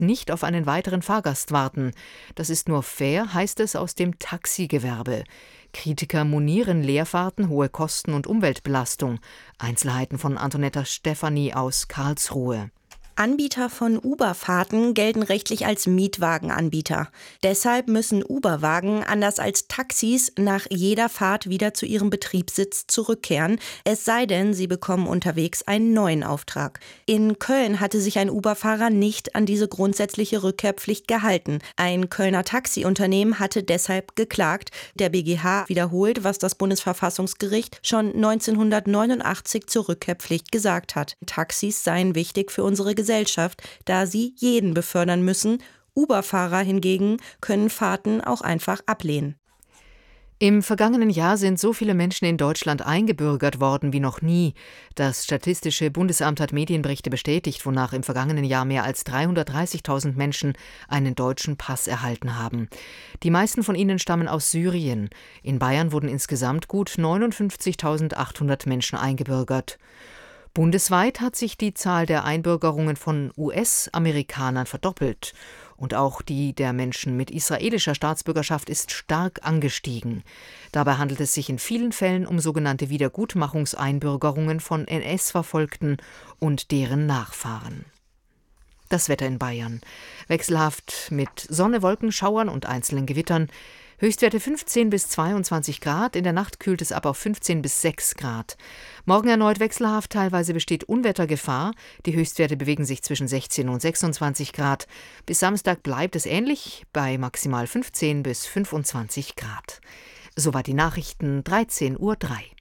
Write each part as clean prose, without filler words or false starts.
nicht auf einen weiteren Fahrgast warten. Das ist nur fair, heißt es aus dem Taxigewerbe. Kritiker monieren Leerfahrten, hohe Kosten und Umweltbelastung. Einzelheiten von Antonetta Stefani aus Karlsruhe. Anbieter von Uber-Fahrten gelten rechtlich als Mietwagenanbieter. Deshalb müssen Uber-Wagen, anders als Taxis, nach jeder Fahrt wieder zu ihrem Betriebssitz zurückkehren, es sei denn, sie bekommen unterwegs einen neuen Auftrag. In Köln hatte sich ein Uber-Fahrer nicht an diese grundsätzliche Rückkehrpflicht gehalten. Ein Kölner Taxiunternehmen hatte deshalb geklagt. Der BGH wiederholt, was das Bundesverfassungsgericht schon 1989 zur Rückkehrpflicht gesagt hat. Taxis seien wichtig für unsere Gesellschaft, da sie jeden befördern müssen. Uber-Fahrer hingegen können Fahrten auch einfach ablehnen. Im vergangenen Jahr sind so viele Menschen in Deutschland eingebürgert worden wie noch nie. Das Statistische Bundesamt hat Medienberichte bestätigt, wonach im vergangenen Jahr mehr als 330.000 Menschen einen deutschen Pass erhalten haben. Die meisten von ihnen stammen aus Syrien. In Bayern wurden insgesamt gut 59.800 Menschen eingebürgert. Bundesweit hat sich die Zahl der Einbürgerungen von US-Amerikanern verdoppelt. Und auch die der Menschen mit israelischer Staatsbürgerschaft ist stark angestiegen. Dabei handelt es sich in vielen Fällen um sogenannte Wiedergutmachungseinbürgerungen von NS-Verfolgten und deren Nachfahren. Das Wetter in Bayern. Wechselhaft mit Sonne, Wolken, Schauern und einzelnen Gewittern. Höchstwerte 15 bis 22 Grad, in der Nacht kühlt es ab auf 15 bis 6 Grad. Morgen erneut wechselhaft, teilweise besteht Unwettergefahr. Die Höchstwerte bewegen sich zwischen 16 und 26 Grad. Bis Samstag bleibt es ähnlich, bei maximal 15 bis 25 Grad. Soweit die Nachrichten, 13:03 Uhr.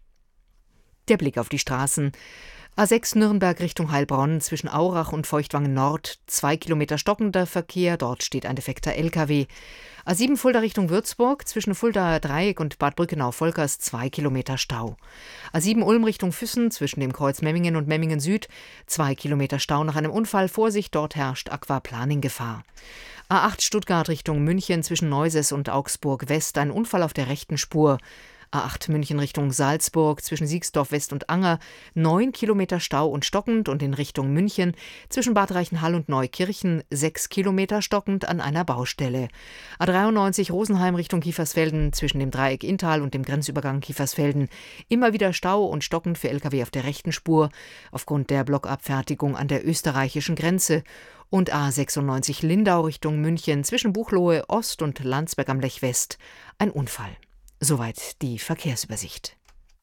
Der Blick auf die Straßen. A6 Nürnberg Richtung Heilbronn zwischen Aurach und Feuchtwangen Nord, 2 Kilometer stockender Verkehr, dort steht ein defekter LKW. A7 Fulda Richtung Würzburg zwischen Fuldaer Dreieck und Bad Brückenau-Volkers 2 Kilometer Stau. A7 Ulm Richtung Füssen zwischen dem Kreuz Memmingen und Memmingen Süd 2 Kilometer Stau nach einem Unfall. Vorsicht, dort herrscht Aquaplaning-Gefahr. A8 Stuttgart Richtung München zwischen Neuses und Augsburg West ein Unfall auf der rechten Spur. A8 München Richtung Salzburg zwischen Siegsdorf West und Anger 9 Kilometer Stau und stockend und in Richtung München zwischen Bad Reichenhall und Neukirchen 6 Kilometer stockend an einer Baustelle. A93 Rosenheim Richtung Kiefersfelden zwischen dem Dreieck Inntal und dem Grenzübergang Kiefersfelden immer wieder Stau und stockend für Lkw auf der rechten Spur aufgrund der Blockabfertigung an der österreichischen Grenze. Und A96 Lindau Richtung München zwischen Buchloe Ost und Landsberg am Lech West ein Unfall. Soweit die Verkehrsübersicht.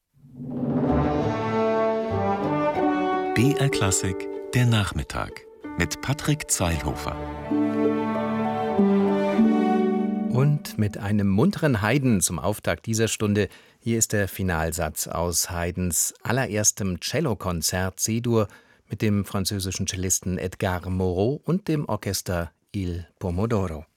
BR Klassik, der Nachmittag mit Patrick Zeilhofer. Und mit einem munteren Haydn zum Auftakt dieser Stunde. Hier ist der Finalsatz aus Haydns allererstem Cellokonzert C-Dur mit dem französischen Cellisten Edgar Moreau und dem Orchester Il Pomodoro.